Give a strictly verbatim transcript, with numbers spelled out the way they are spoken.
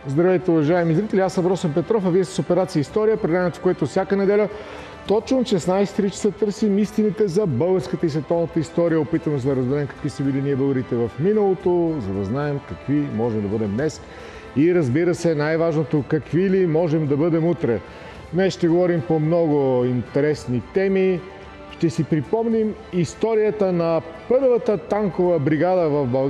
Здравейте, уважаеми зрители! Аз съм Росен Петров, а вие с Операция История, предаването, в което всяка неделя точно от шестнайсет часа търсим истините за българската и световната история. Опитваме се да разберем какви са били ние българите в миналото, за да знаем какви можем да бъдем днес. И разбира се, най-важното, какви ли можем да бъдем утре. Днес ще говорим по много интересни теми. Ще си припомним историята на първата танкова бригада в България.